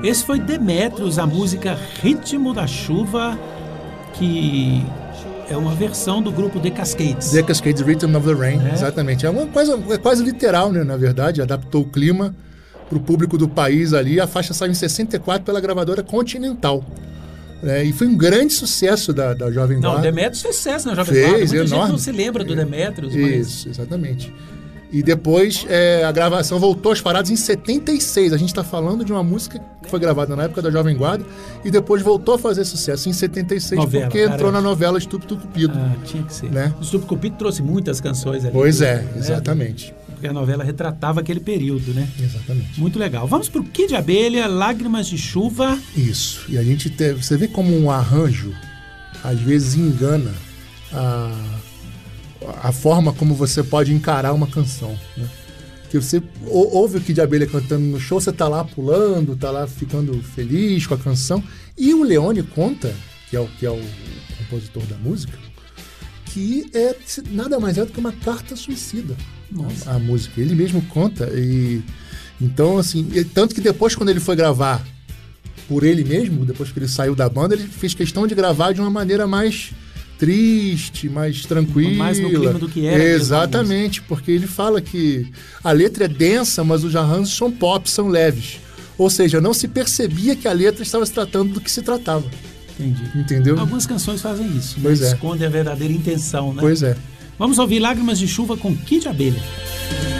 Esse foi Demetrios, a música Ritmo da Chuva, que é uma versão do grupo The Cascades. The Cascades, Rhythm of the Rain, exatamente. É uma coisa quase literal, né, na verdade. Adaptou o clima para o público do país ali. A faixa saiu em 64 pela gravadora Continental. E foi um grande sucesso da Jovem Guarda. Não, Demetrios fez sucesso na Jovem Guarda. Muita enorme. gente não se lembra do Demetrios. Isso, exatamente. E depois a gravação voltou às paradas em 76. A gente está falando de uma música que foi gravada na época da Jovem Guarda e depois voltou a fazer sucesso em 76, novela, porque entrou na novela Estúpido Cupido. Tinha que ser. Né? O Estúpido Cupido trouxe muitas canções ali. Pois é, exatamente. Porque a novela retratava aquele período, né? Exatamente. Muito legal. Vamos pro Kid Abelha, Lágrimas de Chuva. Isso. E a gente você vê como um arranjo às vezes engana a forma como você pode encarar uma canção, né? Que você ouve o Kid Abelha cantando no show, você tá lá pulando, tá lá ficando feliz com a canção, e o Leone conta, que é o compositor da música, que nada mais é do que uma carta suicida. Nossa. A música, ele mesmo conta, e então assim, tanto que depois quando ele foi gravar por ele mesmo, depois que ele saiu da banda, ele fez questão de gravar de uma maneira mais triste, mais tranquila. Mais no clima do que era. Exatamente, porque ele fala que a letra é densa, mas os arranjos são pop, são leves. Ou seja, não se percebia que a letra estava se tratando do que se tratava. Entendi. Entendeu? Algumas canções fazem isso, pois escondem a verdadeira intenção, né? Pois é. Vamos ouvir Lágrimas de Chuva com Kid Abelha.